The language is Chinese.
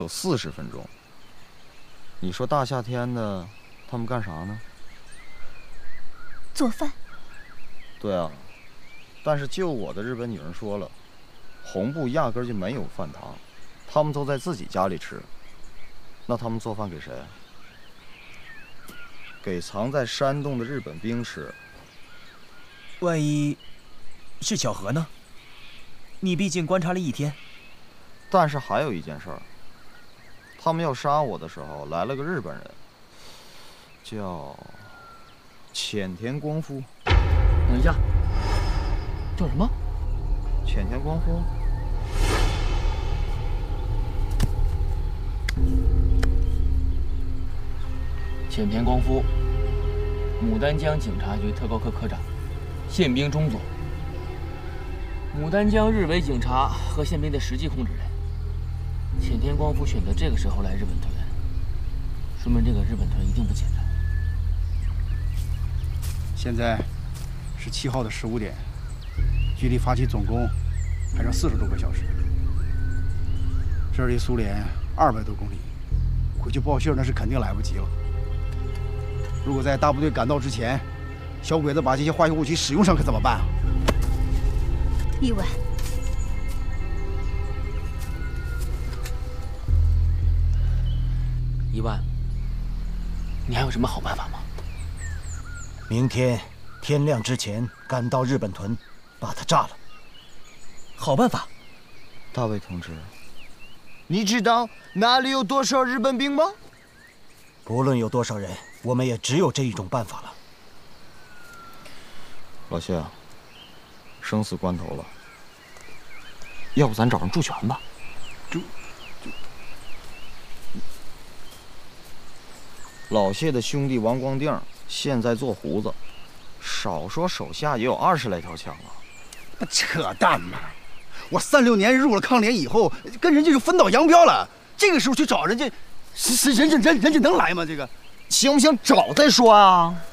有40分钟。你说大夏天的，他们干啥呢？ 做饭。 对啊，但是就我的日本女人说了，红部压根就没有饭堂，他们都在自己家里吃。那他们做饭给谁？给藏在山洞的日本兵吃。 万一是巧合呢？你毕竟观察了1天。 但是还有一件事儿，他们要杀我的时候来了个日本人，叫浅田光夫。 等一下，叫什么？ 浅田光夫。 浅田光夫，牡丹江警察局特高科科长，宪兵中佐。牡丹江日伪警察和宪兵的实际控制人。浅田光夫选择这个时候来日本屯，说明这个日本屯一定不简单。 现在是7号的15点，距离发起总攻还剩40多个小时。这儿离苏联200多公里，回去报信那是肯定来不及了。如果在大部队赶到之前，小鬼子把这些化学武器使用上，可怎么办啊？ 一晚。 1万，你还有什么好办法吗？ 明天天亮之前赶到日本屯，把它炸了。好办法。 大卫同志，你知道哪里有多少日本兵吗？ 不论有多少人，我们也只有这一种办法了。 老谢，生死关头了，要不咱找人助拳吧？老谢的兄弟王光定现在做胡子，少说手下也有20来条枪啊！ 不扯淡嘛！我36年入了抗联以后，跟人家就分道扬镳了。这个时候去找人家，人家能来吗？这个行不行？找再说啊！